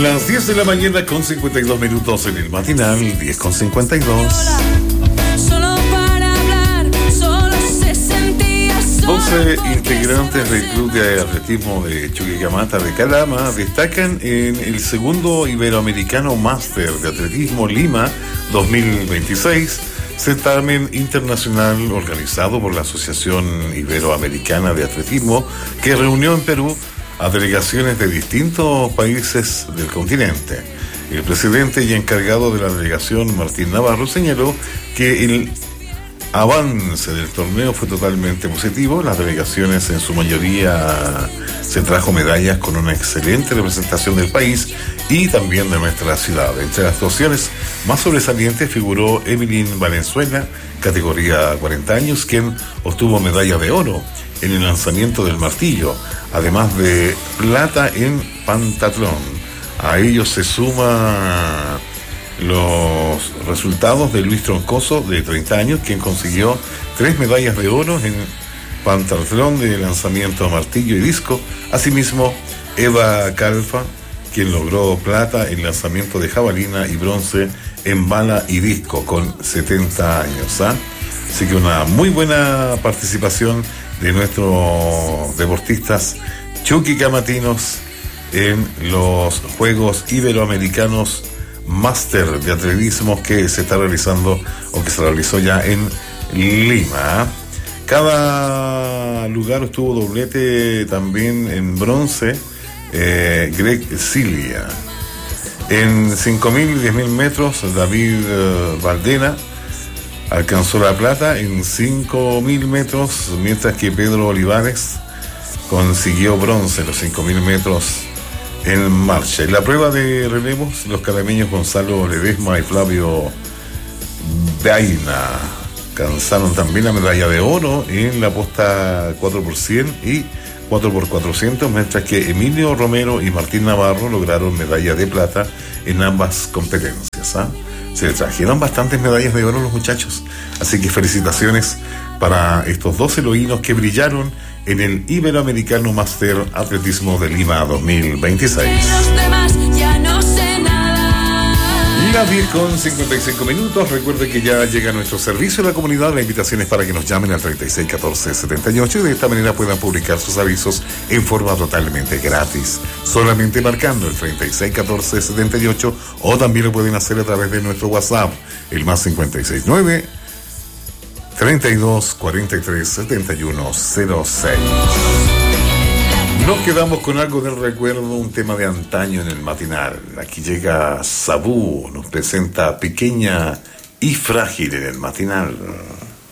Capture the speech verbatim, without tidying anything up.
Las diez de la mañana con cincuenta y dos minutos en el matinal, diez con cincuenta y dos. doce integrantes del Club de Atletismo de Chuquicamata de Calama destacan en el segundo Iberoamericano Máster de Atletismo Lima dos mil veintiséis, certamen internacional organizado por la Asociación Iberoamericana de Atletismo, que reunió en Perú a delegaciones de distintos países del continente. El presidente y encargado de la delegación, Martín Navarro, señaló que el avance del torneo fue totalmente positivo. Las delegaciones en su mayoría se trajo medallas con una excelente representación del país y también de nuestra ciudad. Entre las actuaciones más sobresalientes figuró Evelyn Valenzuela, categoría cuarenta años, quien obtuvo medalla de oro en el lanzamiento del martillo, además de plata en pentatlón. A ello se suma los resultados de Luis Troncoso, de treinta años, quien consiguió tres medallas de oro en pentatlón de lanzamiento a martillo y disco. Asimismo, Eva Calfa, quien logró plata en lanzamiento de jabalina y bronce en bala y disco, con setenta años. ¿eh? Así que una muy buena participación de nuestros deportistas chuquicamatinos en los Juegos Iberoamericanos Máster de Atletismo que se está realizando o que se realizó ya en Lima. Cada lugar estuvo doblete también en bronce. eh, Greg Cilia. En cinco mil y diez mil metros, David uh, Valdena alcanzó la plata en cinco mil metros, mientras que Pedro Olivares consiguió bronce en los cinco mil metros en marcha. En la prueba de relevos, los calameños Gonzalo Ledesma y Flavio Baina alcanzaron también la medalla de oro en la posta cuatro por cien y cuatro por cuatrocientos, mientras que Emilio Romero y Martín Navarro lograron medalla de plata en ambas competencias. ¿eh? Se trajeron bastantes medallas de oro los muchachos, así que felicitaciones para estos dos heroínos que brillaron en el Iberoamericano Máster Atletismo de Lima dos mil veintiséis. Las diez con cincuenta y cinco minutos. Recuerde que ya llega nuestro servicio a la comunidad. La invitación es para que nos llamen al treinta y seis catorce setenta y ocho y de esta manera puedan publicar sus avisos en forma totalmente gratis, solamente marcando el treinta y seis catorce setenta y ocho, o también lo pueden hacer a través de nuestro WhatsApp, el más cincuenta y seis nueve treinta y dos cuarenta y tres setenta y uno cero seis. Nos quedamos con algo del recuerdo, un tema de antaño en el matinal. Aquí llega Sabú, nos presenta Pequeña y Frágil en el matinal.